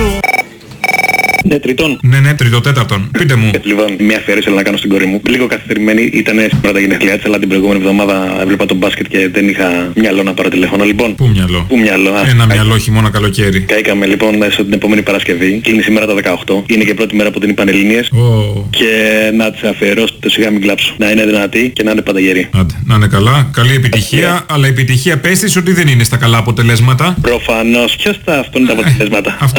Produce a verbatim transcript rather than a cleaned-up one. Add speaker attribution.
Speaker 1: σου.
Speaker 2: Ναι, τριτών.
Speaker 1: Ναι, ναι, τριτοτέταρτον. Πείτε μου.
Speaker 2: Λοιπόν, μια αφιέρωση θέλω να κάνω στην κόρη μου. Λίγο καθυστερημένη, ήταν σήμερα τα γενέθλιά της, αλλά την προηγούμενη εβδομάδα έβλεπα τον μπάσκετ και δεν είχα μυαλό να πάρω τηλέφωνο. Λοιπόν,
Speaker 1: Πού μυαλό?
Speaker 2: Πού μυαλό? Α,
Speaker 1: Ένα
Speaker 2: α,
Speaker 1: μυαλό χειμώνα καλοκαίρι.
Speaker 2: Καήκαμε λοιπόν μέσα την επόμενη Παρασκευή. Κλείνει σήμερα τα δεκαοκτώ. Είναι και πρώτη μέρα που την οι Πανελλήνιες.
Speaker 1: Oh.
Speaker 2: Και να της αφιερώσω το σιγά μην κλάψω. Να είναι δυνατή και να είναι πανταγερή.
Speaker 1: Άντε, να είναι καλά. Καλή επιτυχία. Yeah. Αλλά επιτυχία πες της ότι δεν είναι στα καλά αποτελέσματα.
Speaker 2: Προφανώς. Ποιος θα αυτό είναι τα αποτελέσματα?
Speaker 1: Αυτό